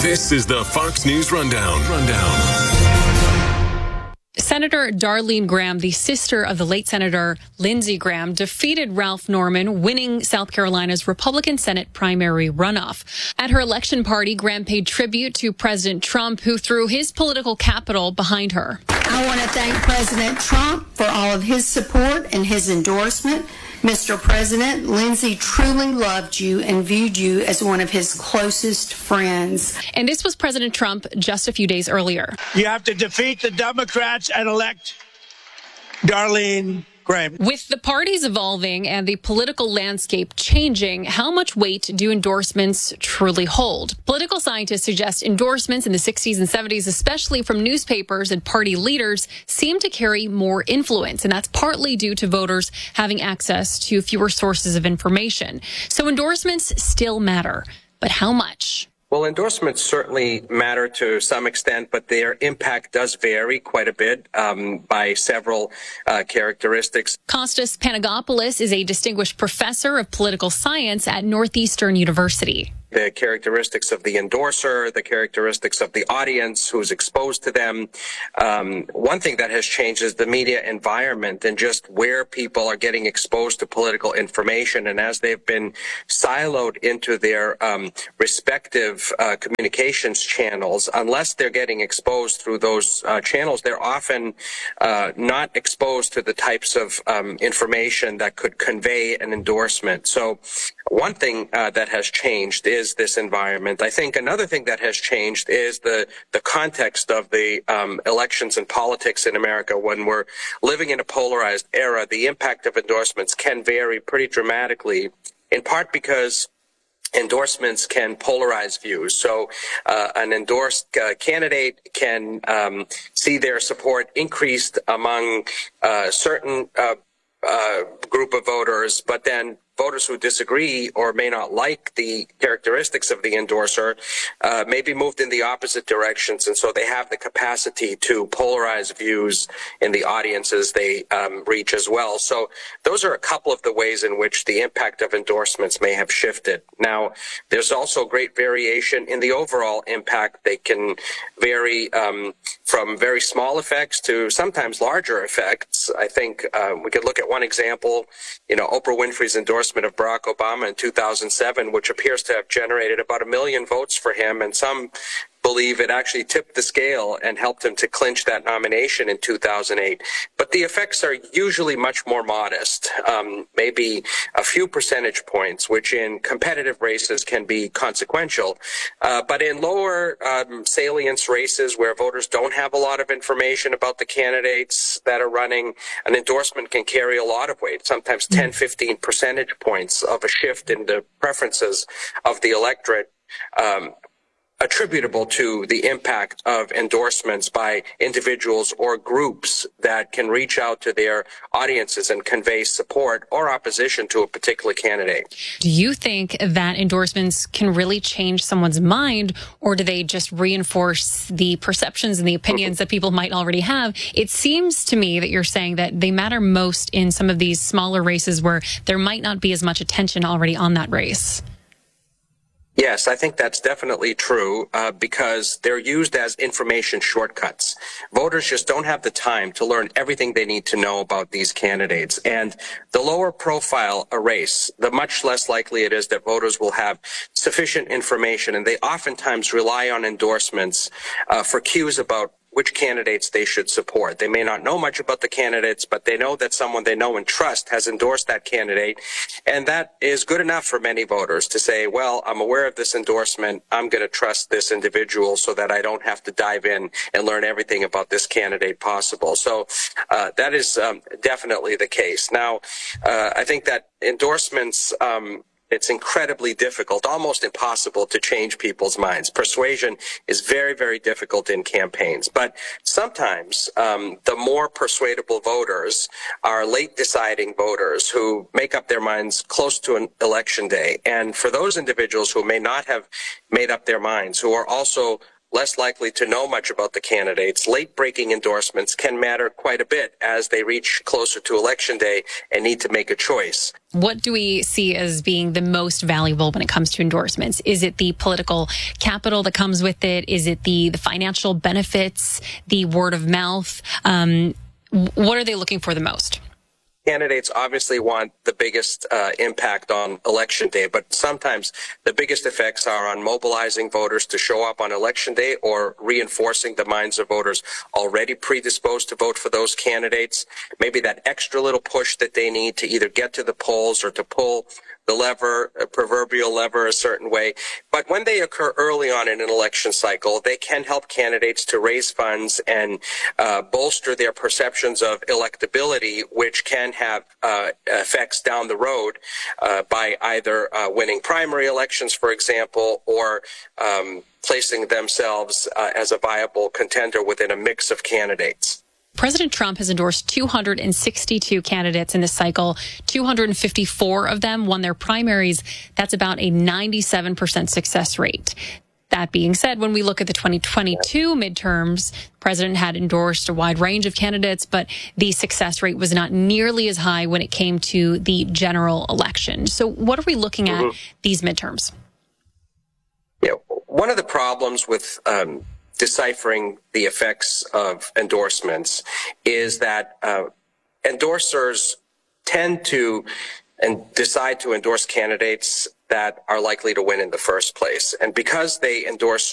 This is the Fox News Rundown. Senator Darlene Graham, the sister of the late Senator Lindsey Graham, defeated Ralph Norman, winning South Carolina's Republican Senate primary runoff. At her election party, Graham paid tribute to President Trump, who threw his political capital behind her. I want to thank President Trump for all of his support and his endorsement. Mr. President, Lindsey truly loved you and viewed you as one of his closest friends. And this was President Trump just a few days earlier. You have to defeat the Democrats and elect Darlene Graham. With the parties evolving and the political landscape changing, how much weight do endorsements truly hold? Political scientists suggest endorsements in the 60s and 70s, especially from newspapers and party leaders, seem to carry more influence. And that's partly due to voters having access to fewer sources of information. So endorsements still matter, but how much? Well, endorsements certainly matter to some extent, but their impact does vary quite a bit by several characteristics. Kostas Panagopoulos is a distinguished professor of political science at Northeastern University. The characteristics of the endorser, the characteristics of the audience who's exposed to them. One thing that has changed is the media environment and just where people are getting exposed to political information. And as they've been siloed into their respective communications channels, unless they're getting exposed through those channels, they're often not exposed to the types of information that could convey an endorsement. So one thing that has changed is this environment. I think another thing that has changed is the context of the elections and politics in America. When we're living in a polarized era, the impact of endorsements can vary pretty dramatically, in part because endorsements can polarize views. So an endorsed candidate can see their support increased among a certain group of voters, but then voters who disagree or may not like the characteristics of the endorser may be moved in the opposite directions, and so they have the capacity to polarize views in the audiences they reach as well. So those are a couple of the ways in which the impact of endorsements may have shifted. Now, there's also great variation in the overall impact. They can vary from very small effects to sometimes larger effects. I think we could look at one example, Oprah Winfrey's endorsement of Barack Obama in 2007, which appears to have generated about 1 million votes for him, and some believe it actually tipped the scale and helped him to clinch that nomination in 2008. But the effects are usually much more modest, maybe a few percentage points, which in competitive races can be consequential. But in lower salience races where voters don't have a lot of information about the candidates that are running, an endorsement can carry a lot of weight, sometimes 10, 15 percentage points of a shift in the preferences of the electorate, attributable to the impact of endorsements by individuals or groups that can reach out to their audiences and convey support or opposition to a particular candidate. Do you think that endorsements can really change someone's mind, or do they just reinforce the perceptions and the opinions that people might already have? It seems to me that you're saying that they matter most in some of these smaller races where there might not be as much attention already on that race. Yes, I think that's definitely true because they're used as information shortcuts. Voters just don't have the time to learn everything they need to know about these candidates. And the lower profile a race, the much less likely it is that voters will have sufficient information. And they oftentimes rely on endorsements for cues about which candidates they should support. They may not know much about the candidates, but they know that someone they know and trust has endorsed that candidate. And that is good enough for many voters to say, well, I'm aware of this endorsement. I'm going to trust this individual so that I don't have to dive in and learn everything about this candidate possible. So that is definitely the case. Now, I think that endorsements, it's incredibly difficult, almost impossible to change people's minds. Persuasion is very, very difficult in campaigns. But sometimes the more persuadable voters are late deciding voters who make up their minds close to an election day. And for those individuals who may not have made up their minds, who are also less likely to know much about the candidates, late-breaking endorsements can matter quite a bit as they reach closer to Election Day and need to make a choice. What do we see as being the most valuable when it comes to endorsements? Is it the political capital that comes with it? Is it the financial benefits, the word of mouth? What are they looking for the most? Candidates obviously want the biggest impact on Election Day, but sometimes the biggest effects are on mobilizing voters to show up on Election Day or reinforcing the minds of voters already predisposed to vote for those candidates. Maybe that extra little push that they need to either get to the polls or to pull the lever, a proverbial lever, a certain way. But when they occur early on in an election cycle, they can help candidates to raise funds and bolster their perceptions of electability, which can have effects down the road by either winning primary elections, for example, or placing themselves as a viable contender within a mix of candidates. President Trump has endorsed 262 candidates in this cycle. 254 of them won their primaries. That's about a 97% success rate. That being said, when we look at the 2022 midterms, the president had endorsed a wide range of candidates, but the success rate was not nearly as high when it came to the general election. So what are we looking at these midterms? Yeah, one of the problems with deciphering the effects of endorsements is that endorsers tend to decide to endorse candidates that are likely to win in the first place. And because they endorse